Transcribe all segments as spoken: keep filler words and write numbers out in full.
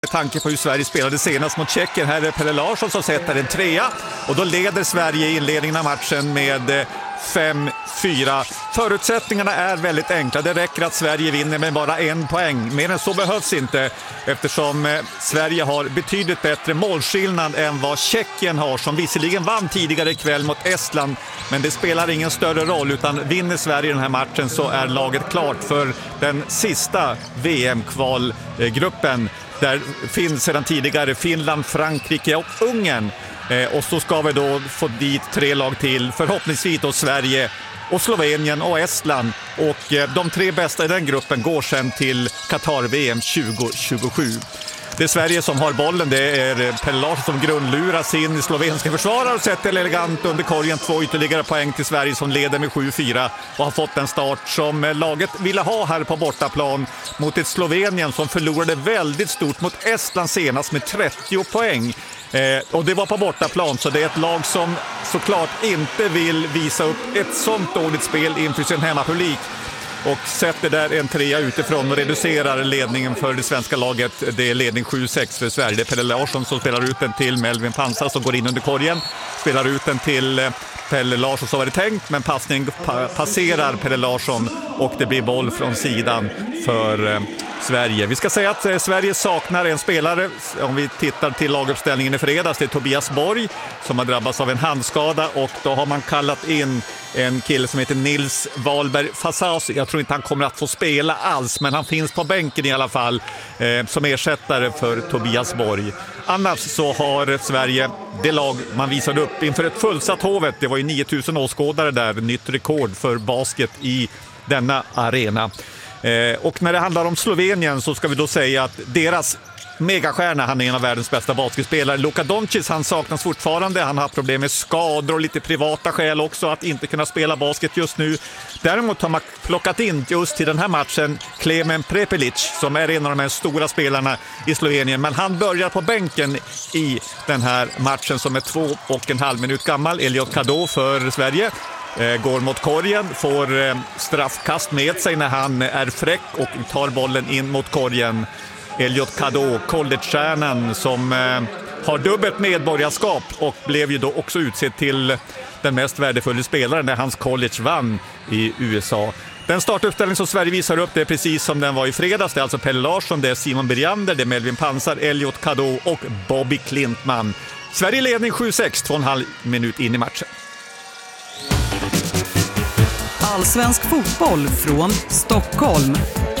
Med tanke på hur Sverige spelade senast mot Tjeckien. Här är Pelle Larsson som sätter en trea. Och då leder Sverige i inledningen av matchen med fem fyra. Förutsättningarna är väldigt enkla. Det räcker att Sverige vinner med bara en poäng. Mer än så behövs inte, eftersom Sverige har betydligt bättre målskillnad än vad Tjeckien har, som visserligen vann tidigare ikväll mot Estland. Men det spelar ingen större roll, utan vinner Sverige den här matchen så är laget klart för den sista V M-kvalgruppen. Där finns sedan tidigare Finland, Frankrike och Ungern. Eh, och så ska vi då få dit tre lag till, förhoppningsvis då Sverige och Slovenien och Estland. Och eh, de tre bästa i den gruppen går sen till Qatar-V M tjugo tjugosju. Det är Sverige som har bollen, det är Pelle Larsson som grundlurar sin slovenska försvarare och sätter elegant under korgen. Två ytterligare poäng till Sverige som leder med sju fyra och har fått en start som laget ville ha här på bortaplan mot ett Slovenien som förlorade väldigt stort mot Estland senast med trettio poäng. Eh, och det var på bortaplan, så det är ett lag som såklart inte vill visa upp ett sånt dåligt spel inför sin hemmapublik. Och sätter där en trea utifrån och reducerar ledningen för det svenska laget. Det är ledning sju sex för Sverige. Det är Pelle Larsson som spelar ut den till Melvin Pansar som går in under korgen. Spelar ut den till Pelle Larsson som var det tänkt, men passning pa- passerar Pelle Larsson och det blir boll från sidan för eh, Sverige. Vi ska säga att eh, Sverige saknar en spelare. Om vi tittar till laguppställningen i fredags, det är Tobias Borg som har drabbats av en handskada, och då har man kallat in en kille som heter Nils Wahlberg Fasas. Jag tror inte han kommer att få spela alls, men han finns på bänken i alla fall eh, som ersättare för Tobias Borg. Annars så har Sverige det lag man visade upp inför ett fullsatt Hovet. Det var ju nio tusen åskådare där, nytt rekord för basket i denna arena. Eh, och när det handlar om Slovenien så ska vi då säga att deras megastjärna, han är en av världens bästa basketspelare, Luka Doncic, han saknas fortfarande. Han har problem med skador och lite privata skäl också att inte kunna spela basket just nu. Däremot har man plockat in just till den här matchen Klemen Prepelic som är en av de här stora spelarna i Slovenien, men han börjar på bänken i den här matchen som är två och en halv minut gammal. Elliot Kado för Sverige går mot korgen, får straffkast med sig när han är fräck och tar bollen in mot korgen. Elliot Kado, collegestjärnan som eh, har dubbelt medborgarskap och blev ju då också utsedd till den mest värdefulla spelaren när hans college vann i U S A. Den startuppställning som Sverige visar upp, det är precis som den var i fredags. Det är alltså Pelle Larsson, det är Simon Bergander, det är Melvin Pansar, Elliot Kado och Bobby Klintman. Sverige ledning sju sex, två och en halv minut in i matchen. Allsvensk fotboll från Stockholm.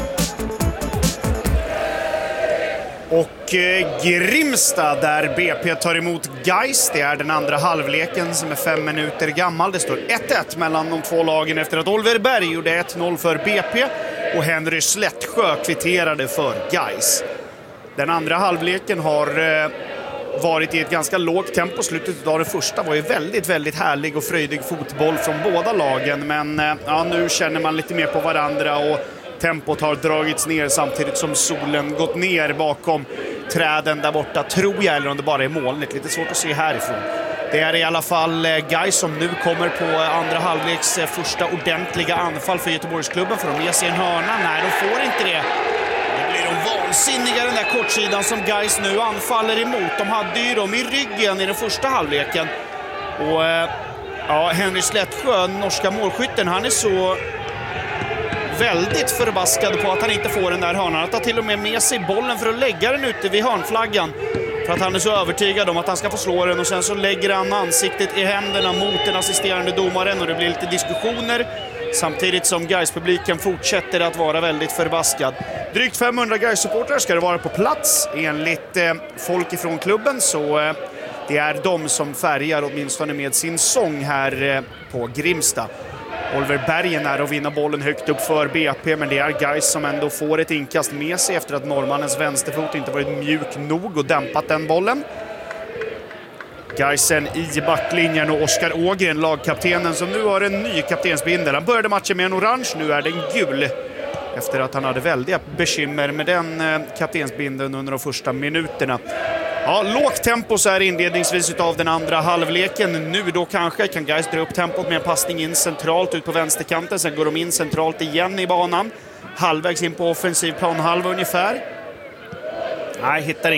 Och eh, Grimsta där B P tar emot Gais. Det är den andra halvleken som är fem minuter gammal. Det står ett ett mellan de två lagen efter att Oliver Berg gjorde ett noll för B P och Henry Slättsjö kvitterade för Gais. Den andra halvleken har eh, varit i ett ganska lågt tempo. Slutet av det första var ju väldigt, väldigt härlig och fröjdig fotboll från båda lagen. Men eh, ja, nu känner man lite mer på varandra och tempot har dragits ner samtidigt som solen gått ner bakom träden där borta, tror jag, eller om det bara är molnigt. Lite svårt att se härifrån. Det är i alla fall Gais som nu kommer på andra halvleks första ordentliga anfall för Göteborgsklubben. För de ger sig en hörna. Nej, de får inte det. Det blir de vansinniga, den där kortsidan som Gais nu anfaller emot. De hade ju dem i ryggen i den första halvleken. Och ja, Henry Slättsjö, norska målskytten, han är så väldigt förbaskad på att han inte får den där hörnan. Han tar till och med med sig bollen för att lägga den ute vid hörnflaggan. För att han är så övertygad om att han ska få slå den. Och sen så lägger han ansiktet i händerna mot den assisterande domaren. Och det blir lite diskussioner. Samtidigt som Gais-publiken fortsätter att vara väldigt förbaskad. Drygt femhundra Gais-supportrar ska det vara på plats. Enligt eh, folk ifrån klubben så eh, det är de som färgar åtminstone med sin sång här eh, på Grimsta. Oliver Bergen är och vinner bollen högt upp för B P, men det är Gais som ändå får ett inkast med sig efter att norrmannens vänsterfot inte varit mjuk nog och dämpat den bollen. Gaisen i backlinjen och Oskar Ågren, lagkaptenen, som nu har en ny kaptensbindel. Han började matchen med en orange, nu är den gul. Efter att han hade väldiga bekymmer med den kaptensbindeln under de första minuterna. Ja, lågt tempo så är inledningsvis av den andra halvleken. Nu då kanske kan Gais dra upp tempot med en passning in centralt ut på vänsterkanten. Sen går de in centralt igen i banan. Halvvägs in på offensiv planhalva ungefär. Nej, hittar